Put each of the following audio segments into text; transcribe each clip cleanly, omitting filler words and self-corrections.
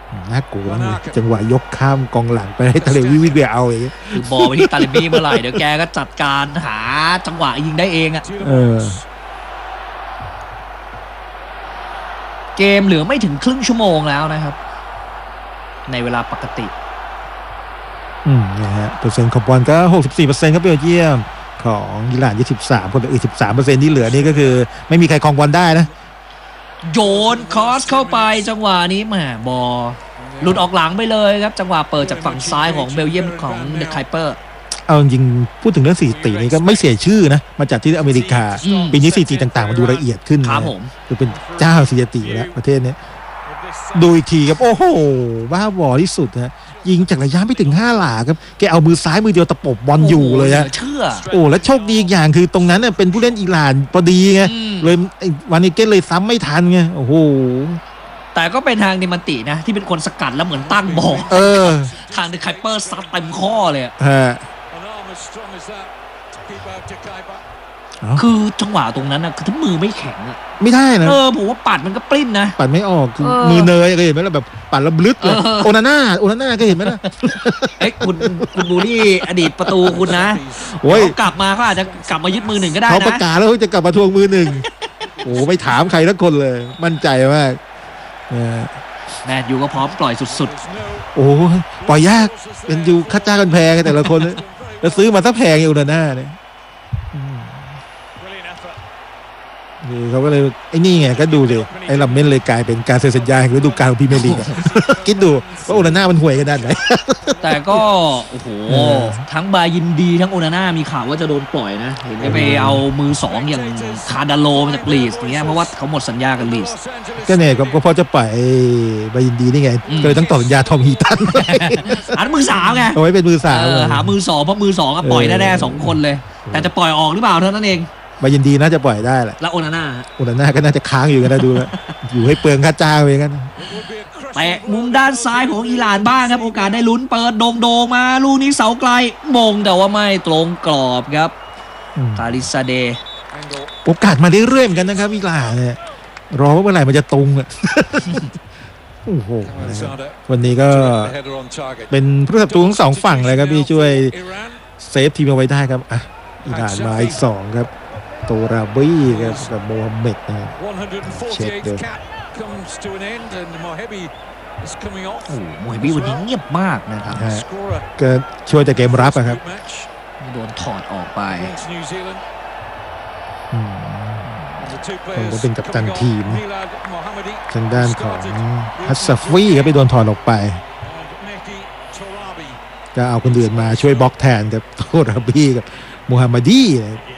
น่ากลัวนะจังหวะยกข้ามกองหลังไปให้ตาเลมี่วิ่งไปเอาเองคือบอลไปที่ตาเลมี่เมื่อไหร่เดี๋ยวแกก็จัดการหาจังหวะยิงได้เองอะเกมเหลือไม่ถึงครึ่งชั่วโมงแล้วนะครับในเวลาปกตินะฮะเปอร์เซ็นต์ของบอลก็ 64% ครับเบลเยียมของอิหร่าน23คนอื่น 13% ที่เหลือนี่ก็คือไม่มีใครครองบอลได้นะโยนคอสเข้าไปจังหวะนี้แหมบอลหลุดออกหลังไปเลยครับจังหวะเปิดจากฝั่งซ้ายของเบลเยียมของเดอะไคเปอร์เอาจริงพูดถึงเรื่องสถิตินี้ก็ไม่เสียชื่อนะมาจากที่อเมริกาปีนี้สถิติต่างๆมาดูละเอียดขึ้นครับผมคือเป็นเจ้าสถิติแล้วประเทศนี้ดูอีกทีครับโอ้โหบ้าบอที่สุดนะยิงจากระยะไม่ถึง5 หลาครับแกเอามือซ้ายมือเดียวตะปบบอลอยู่เลยฮะเชื่อโอ้แล้วโชคดีอีกอย่างคือตรงนั้นเป็นผู้เล่นอิหร่านพอดีไงเลยวันนี้เกตเลยซ้ำไม่ทันไงโอ้โหแต่ก็เป็นทางเนมันตินะที่เป็นคนสกัดแล้วเหมือนตั้งบอลทางเดอะไคเปอร์ซัดเต็มข้อเลยคือจังหวะตรงนั้นนะคือถ้ามือไม่แข็งไม่ได้นะผมว่าปัดมันก็ปลิ้นนะปัดไม่ออกมือเนยก็เห็นไหมล่ะแบบปัดแล้วบลึดเลยโอนาน่าก็เห็นไหมล่ะเอ้ยคุณบูรี่อดีตประตูคุณนะเขากลับมาเขาอาจจะกลับมายึดมือ1ก็ได้นะเขาประกาศแล้วจะกลับมาทวงมือ1โอ้ไม่ถามใครทั้งคนเลยมั่นใจมากแมนยูก็พร้อมปล่อยสุดๆโอ้ปล่อยยากเป็นยูค่าจ้างกันแพงแต่ละคนแล้วซื้อมาซะแพงอยู่โอนาน่าเนี่ยนี่เขาก็เลยไอ้นี่ไงก็ดูเลยไอ้ลัมเมนเลยกลายเป็นการเซ็นสัญญาแห่งฤดูกาลของพรีเมียร์ลีกคิดดูว่าโอนาน่ามันห่วยขนาดไหนแต่ก็โอ้โหทั้งบายินดีทั้งโอนาน่ามีข่าวว่าจะโดนปล่อยนะเห็นจะไปเอามือ2อย่างคาร์ดาโลมาจากลีสอย่างเงี้ยเพราะว่าเขาหมดสัญญากับลีสก็เนี่ยก็พอจะปล่อยบายินดีนี่ไงก็เลยต้องต่อสัญญาทอมฮีตันอันมือ3ไงเอาไว้เป็นมือ3 หามือ2เพราะมือ2ก็ปล่อยแน่ๆ2คนเลยแต่จะปล่อยออกหรือเปล่าเท่านั้นเองบายินดีน่าจะปล่อยได้แหละแล้วโอนาน่าก็น่าจะค้างอยู่กันนะดูแล้วอยู่ให้เปลืองค่าจ้างไปกันแต่มุมด้านซ้ายของอิหร่านบ้างครับโอกาสได้ลุ้นเปิดโด่งมาลูกนี้เสาไกลมงแต่ว่าไม่ตรงกรอบครับคาริซาเดโอกาสมาเรื่อยๆเหมือนกันนะครับอิหร่านเนี่ยรอว่าเมื่อไหร่มันจะตรงอ่ะโอ้โหวันนี้ก็เป็นผู้ศัตรูทั้งสองฝั่งเลยครับพี่ช่วยเซฟทีมเอาไว้ได้ครับอิหร่านมาอีก2ครับโตราบีครับกับโมฮัมเหม็ดนะครับเช็คเลยโมฮัมเหม็ดวันนี้เงียบมากนะครับก็ช่วยแต่เกมรับครับโดนถอดออกไปผมก็เป็นกัปตันทีมทางด้านของฮัสซัฟวีครับไปโดนถอดออกไปก็เอาคนอื่นมาช่วยบล็อกแทนกับโตราบีกับมูฮัมหมัดี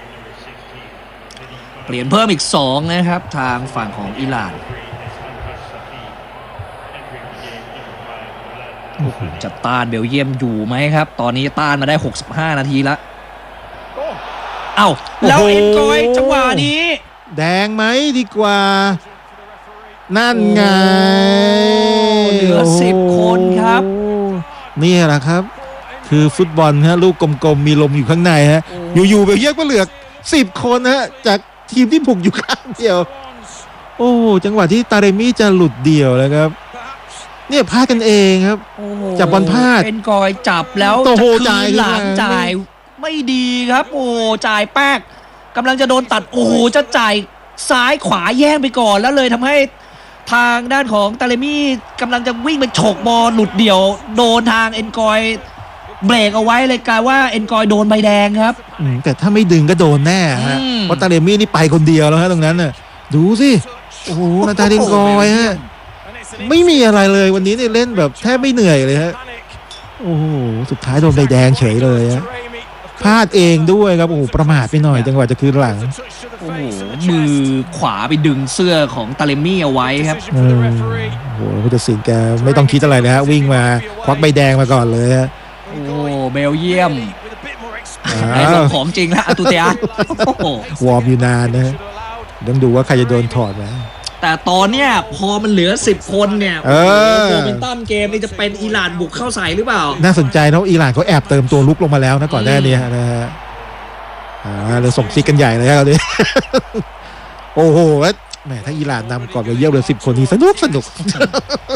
เปลี่ยนเพิ่มอีก2นะครับทางฝั่งของอิหร่านจะต้านเบลเยียมอยู่ไหมครับตอนนี้ต้านมาได้65 นาทีแล้วเอ้าแล้วเอ็นกอยจังหวะนี้แดงไหมดีกว่านั่นไงเหลือ10 คนครับนี่แหละครับคือฟุตบอลฮะลูกกลมๆมีลมอยู่ข้างในฮะอยู่ๆเบลเยียมก็เหลือ10 คนฮะจากทีมที่ผูกอยู่ข้างเดียวโอ้จังหวะที่ตาเรมี่จะหลุดเดี่ยวแล้วครับเนี่ยพลาดกันเองครับจับบอลพลาดเป็นกอยจับแล้วจะคืนหลังจ่ายไม่ดีครับโอ้จ่ายแป๊กกำลังจะโดนตัดโอ้จะจ่ายซ้ายขวาแย่งไปก่อนแล้วเลยทำให้ทางด้านของตาเรมี่กำลังจะวิ่งไปฉกบอลหลุดเดี่ยวโดนทางเอ็นกอยเบรกเอาไว้เลยกลายว่าเอ็นกอยโดนใบแดงครับแต่ถ้าไม่ดึงก็โดนแน่ฮะเพราะตาเรมี่นี่ไปคนเดียวแล้วฮะตรงนั้นน่ะดูสิโอ้โหนาตาเอ็นกอยฮะไม่มีอะไรเลยวันนี้เนี่ยเล่นแบบแทบไม่เหนื่อยเลยฮะโอ้โหสุดท้ายโดนใบแดงเฉยเลยฮะพลาดเองด้วยครับโอ้โหประมาทไปหน่อยจังหวะจะคืนหลังโอ้โหมือขวาไปดึงเสื้อของตาเลมี่เอาไว้ครับโอ้โหผู้ตัดสินแกไม่ต้องคิดอะไรเลยฮะวิ่งมาควักใบแดงมาก่อนเลยฮะโอ้เบลเยียมได้ลงของจริงแล้วอาตูเตียวอร์มอยู่นานนะต้องดูว่าใครจะโดนถอดไหมแต่ตอนเนี้ยพอมันเหลือ10 คนเนี่ยโมเมนตัมเกมนี่จะเป็นอิหร่านบุกเข้าใส่หรือเปล่าน่าสนใจนะอิหร่านเขาแอบเติมตัวลุกลงมาแล้วนะก่อนหน้านี้นะฮะเลยส่งซิกกันใหญ่เลยครับเนี่ยโอ้โหแหมถ้าอิหร่านนำก่อนเบลเยียมเหลือ10 คนนี้สนุก